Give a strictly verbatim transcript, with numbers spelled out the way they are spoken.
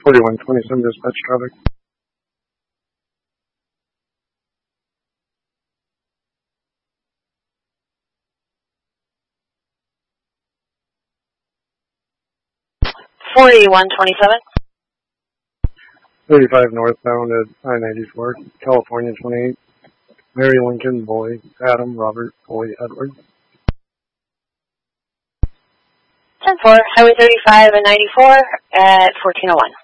forty-one twenty-seven dispatch traffic. forty-one twenty-seven. thirty-five northbound at I ninety-four, California twenty-eight. Mary Lincoln, Boy, Adam, Robert, Boy, Edward. ten four, Highway thirty-five and ninety-four at fourteen oh one.